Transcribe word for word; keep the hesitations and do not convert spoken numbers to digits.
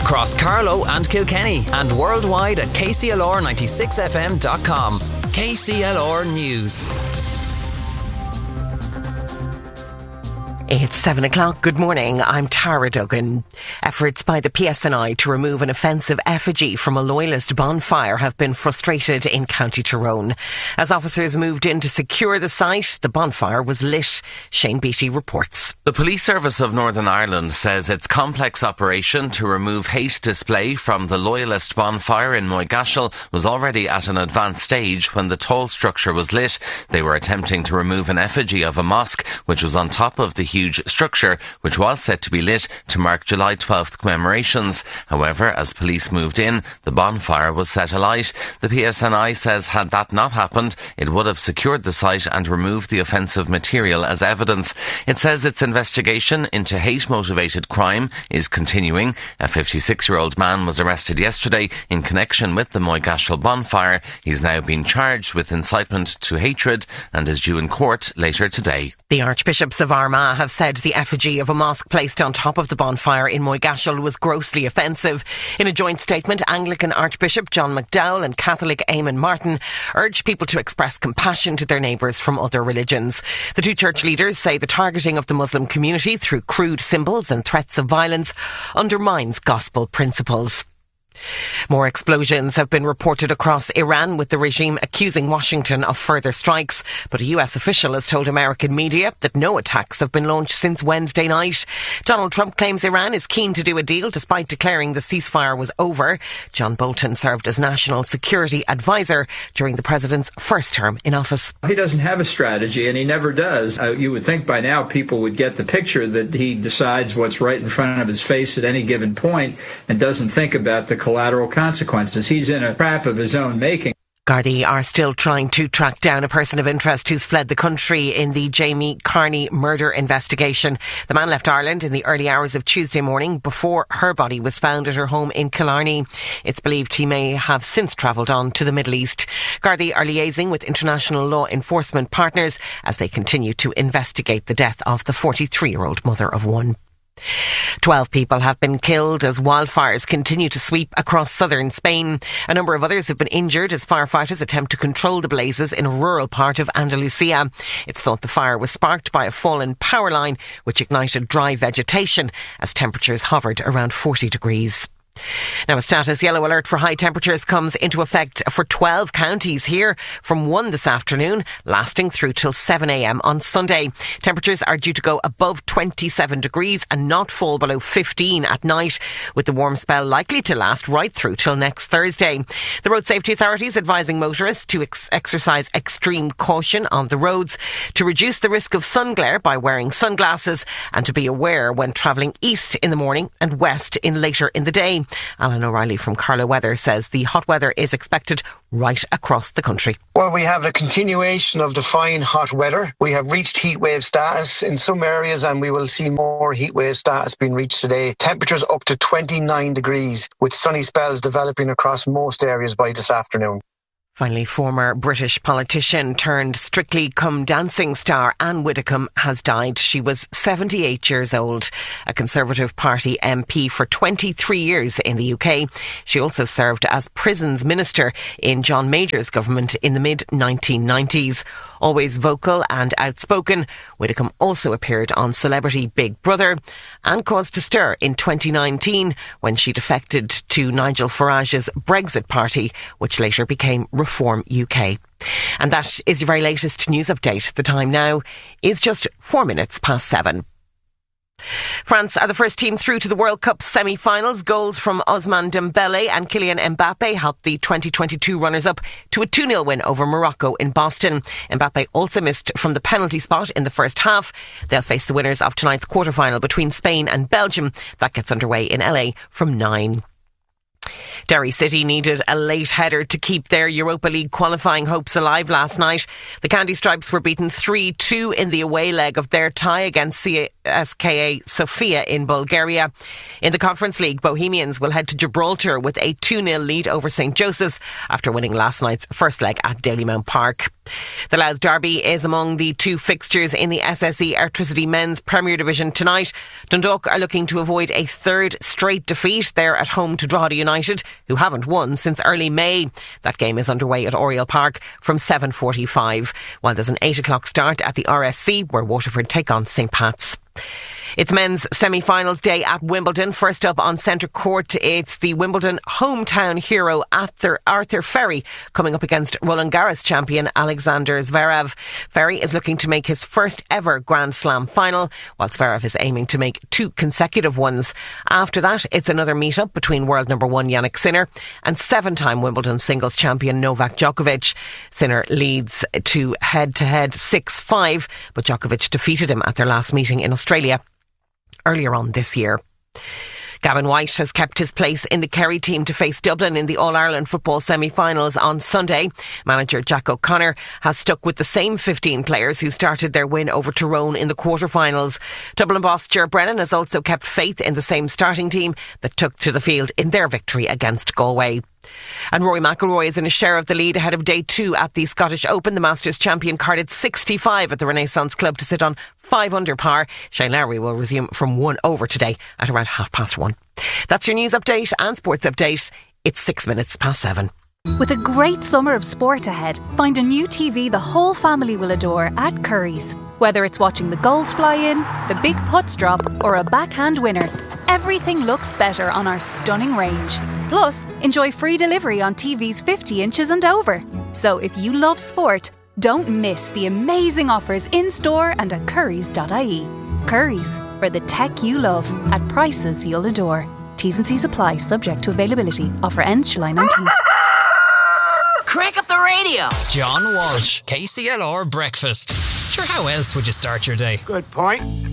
across Carlow and Kilkenny and worldwide at k c l r ninety-six f m dot com. K C L R News. It's seven o'clock. Good morning. I'm Tara Duggan. Efforts by the P S N I to remove an offensive effigy from a loyalist bonfire have been frustrated in County Tyrone. As officers moved in to secure the site, the bonfire was lit. Shane Beattie reports. The Police Service of Northern Ireland says its complex operation to remove hate display from the loyalist bonfire in Moygashel was already at an advanced stage when the tall structure was lit. They were attempting to remove an effigy of a mosque which was on top of the huge structure, which was set to be lit to mark July twelfth commemorations. However, as police moved in, the bonfire was set alight. The P S N I says had that not happened, it would have secured the site and removed the offensive material as evidence. It says its investigation into hate-motivated crime is continuing. A fifty-six-year-old man was arrested yesterday in connection with the Moygashel bonfire. He's now been charged with incitement to hatred and is due in court later today. The Archbishops of Armagh have said the effigy of a mosque placed on top of the bonfire in Moygashel was grossly offensive. In a joint statement, Anglican Archbishop John McDowell and Catholic Eamon Martin urged people to express compassion to their neighbours from other religions. The two church leaders say the targeting of the Muslim community through crude symbols and threats of violence undermines gospel principles. More explosions have been reported across Iran, with the regime accusing Washington of further strikes. But a U S official has told American media that no attacks have been launched since Wednesday night. Donald Trump claims Iran is keen to do a deal despite declaring the ceasefire was over. John Bolton served as National Security Advisor during the president's first term in office. He doesn't have a strategy, and he never does. Uh, you would think by now people would get the picture that he decides what's right in front of his face at any given point and doesn't think about the collateral consequences. He's in a trap of his own making. Gardaí are still trying to track down a person of interest who's fled the country in the Jamie Carney murder investigation. The man left Ireland in the early hours of Tuesday morning before her body was found at her home in Killarney. It's believed he may have since travelled on to the Middle East. Gardaí are liaising with international law enforcement partners as they continue to investigate the death of the forty-three-year-old mother of one. Twelve people have been killed as wildfires continue to sweep across southern Spain. A number of others have been injured as firefighters attempt to control the blazes in a rural part of Andalusia. It's thought the fire was sparked by a fallen power line which ignited dry vegetation as temperatures hovered around forty degrees. Now, a status yellow alert for high temperatures comes into effect for twelve counties here from one this afternoon, lasting through till seven a m on Sunday. Temperatures are due to go above twenty-seven degrees and not fall below fifteen at night, with the warm spell likely to last right through till next Thursday. The Road Safety Authority is advising motorists to ex- exercise extreme caution on the roads, to reduce the risk of sun glare by wearing sunglasses, and to be aware when travelling east in the morning and west in later in the day. Alan O'Reilly from Carlow Weather says the hot weather is expected right across the country. Well, we have a continuation of the fine hot weather. We have reached heatwave status in some areas, and we will see more heatwave status being reached today. Temperatures up to twenty-nine degrees, with sunny spells developing across most areas by this afternoon. Finally, former British politician turned Strictly Come Dancing star Anne Widdecombe has died. She was seventy-eight years old, a Conservative Party M P for twenty-three years in the U K. She also served as Prisons Minister in John Major's government in the mid nineteen nineties. Always vocal and outspoken, Widdecombe also appeared on Celebrity Big Brother and caused a stir in twenty nineteen when she defected to Nigel Farage's Brexit party, which later became Reform U K. And that is your very latest news update. The time now is just four minutes past seven. France are the first team through to the World Cup semi-finals. Goals from Ousmane Dembele and Kylian Mbappe helped the twenty twenty-two runners-up to a two nil win over Morocco in Boston. Mbappe also missed from the penalty spot in the first half. They'll face the winners of tonight's quarter-final between Spain and Belgium. That gets underway in L A from nine. Derry City needed a late header to keep their Europa League qualifying hopes alive last night. The Candy Stripes were beaten three two in the away leg of their tie against C S K A Sofia in Bulgaria. In the Conference League, Bohemians will head to Gibraltar with a two nil lead over St Joseph's after winning last night's first leg at Dalymount Park. The Louth Derby is among the two fixtures in the S S E Airtricity Men's Premier Division tonight. Dundalk are looking to avoid a third straight defeat. They're at home to Drogheda United, who haven't won since early May. That game is underway at Oriel Park from seven forty-five, while there's an eight o'clock start at the R S C where Waterford take on St Pat's. It's men's semi-finals day at Wimbledon. First up on centre court, it's the Wimbledon hometown hero Arthur, Arthur Ferry coming up against Roland Garros champion Alexander Zverev. Ferry is looking to make his first ever Grand Slam final, while Zverev is aiming to make two consecutive ones. After that, it's another meet-up between world number one Jannik Sinner and seven-time Wimbledon singles champion Novak Djokovic. Sinner leads to head-to-head six five, but Djokovic defeated him at their last meeting in Australia earlier on this year. Gavin White has kept his place in the Kerry team to face Dublin in the All-Ireland football semi-finals on Sunday. Manager Jack O'Connor has stuck with the same fifteen players who started their win over Tyrone in the quarter-finals. Dublin boss Ger Brennan has also kept faith in the same starting team that took to the field in their victory against Galway. And Rory McIlroy is in a share of the lead ahead of day two at the Scottish Open. The Masters champion carded sixty-five at the Renaissance Club to sit on five under par. Shane Lowry will resume from one over today at around half past one. That's your news update and sports update. It's six minutes past seven. With a great summer of sport ahead, find a new T V the whole family will adore at Curry's. Whether it's watching the goals fly in, the big putts drop, or a backhand winner, everything looks better on our stunning range. Plus, enjoy free delivery on T Vs fifty inches and over. So if you love sport, don't miss the amazing offers in-store and at currys dot I E. Curry's, for the tech you love, at prices you'll adore. T's and C's apply, subject to availability. Offer ends July nineteenth. Crank up the radio. John Walsh, K C L R Breakfast. Sure, how else would you start your day? Good point.